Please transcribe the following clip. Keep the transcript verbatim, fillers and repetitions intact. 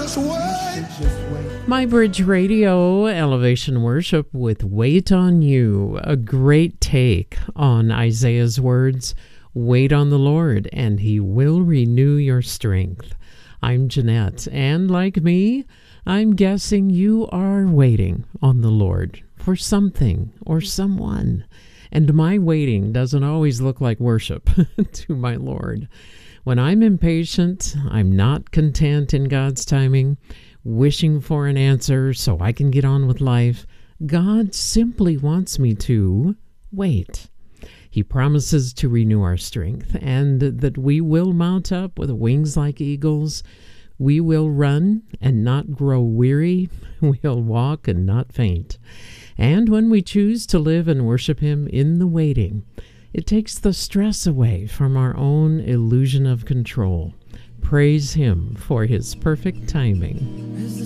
My Bridge Radio, Elevation Worship with Wait on You. A great take on Isaiah's words, wait on the Lord, and he will renew your strength. I'm Jeanette, and like me, I'm guessing you are waiting on the Lord for something or someone. And my waiting doesn't always look like worship to my Lord. When I'm impatient, I'm not content in God's timing, wishing for an answer so I can get on with life. God simply wants me to wait. He promises to renew our strength and that we will mount up with wings like eagles. We will run and not grow weary. We'll walk and not faint. And when we choose to live and worship Him in the waiting, it takes the stress away from our own illusion of control. Praise Him for His perfect timing.